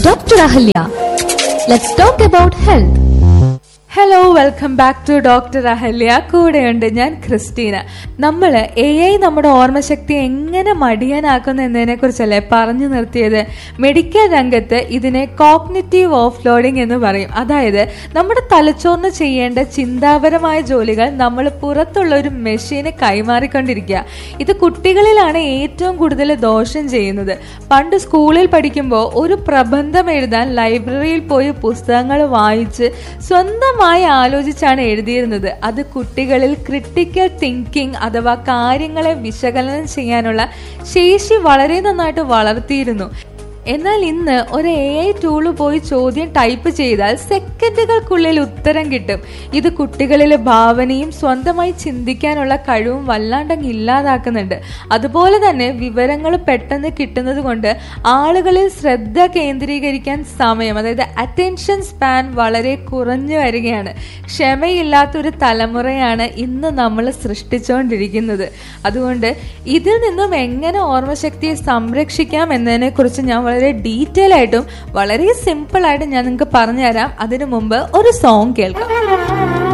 Dr. Ahalya. Let's talk about health. Hello, welcome back to doctor Ahalya. കൂടെയുണ്ട് ഞാൻ Christina. നമ്മൾ AI നമ്മുടെ ഓർമ്മശക്തി എങ്ങനെ മടിയാനാക്കുന്നു എന്നതിനെ കുറിച്ചല്ലേ പറഞ്ഞു നിർത്തിയത്. മെഡിക്കൽ രംഗത്ത് ഇതിനെ കോഗ്നിറ്റീവ് ഓഫ്ലോഡിംഗ് എന്ന് പറയും. അതായത് നമ്മുടെ തലച്ചോറിന് ചെയ്യേണ്ട ചിന്താപരമായ ജോലികൾ നമ്മൾ പുറത്തുള്ള ഒരു മെഷീന് കൈമാറിക്കൊണ്ടിരിക്കുക. ഇത് കുട്ടികളിലാണ് ഏറ്റവും കൂടുതൽ ദോഷം ചെയ്യുന്നത്. പണ്ട് സ്കൂളിൽ പഠിക്കുമ്പോൾ ഒരു പ്രബന്ധം എഴുതാൻ ലൈബ്രറിയിൽ പോയി പുസ്തകങ്ങൾ വായിച്ച് സ്വന്തം ആലോചിച്ചാണ് എഴുതിയിരുന്നത്. അത് കുട്ടികളിൽ ക്രിട്ടിക്കൽ തിങ്കിങ് അഥവാ കാര്യങ്ങളെ വിശകലനം ചെയ്യാനുള്ള ശേഷി വളരെ നന്നായിട്ട് വളർത്തിയിരുന്നു. എന്നാൽ ഇന്ന് ഒരു AI ടൂള് പോയി ചോദ്യം ടൈപ്പ് ചെയ്താൽ സെക്കൻഡുകൾക്കുള്ളിൽ ഉത്തരം കിട്ടും. ഇത് കുട്ടികളിലെ ഭാവനയും സ്വന്തമായി ചിന്തിക്കാനുള്ള കഴിവും വല്ലാണ്ടങ്ങ് ഇല്ലാതാക്കുന്നുണ്ട്. അതുപോലെ തന്നെ വിവരങ്ങൾ പെട്ടെന്ന് കിട്ടുന്നത് കൊണ്ട് ആളുകളിൽ ശ്രദ്ധ കേന്ദ്രീകരിക്കാൻ സമയം, അതായത് അറ്റൻഷൻ സ്പാൻ വളരെ കുറഞ്ഞു വരികയാണ്. ക്ഷമയില്ലാത്തൊരു തലമുറയാണ് ഇന്ന് നമ്മൾ സൃഷ്ടിച്ചുകൊണ്ടിരിക്കുന്നത്. അതുകൊണ്ട് ഇതിൽ നിന്നും എങ്ങനെ ഓർമ്മശക്തിയെ സംരക്ഷിക്കാം എന്നതിനെ കുറിച്ച് ഞാൻ വളരെ ഡീറ്റെയിൽ ആയിട്ടും വളരെ സിമ്പിൾ ആയിട്ടും ഞാൻ നിങ്ങൾക്ക് പറഞ്ഞുതരാം. അതിനു മുമ്പ് ഒരു സോങ് കേൾക്കാം.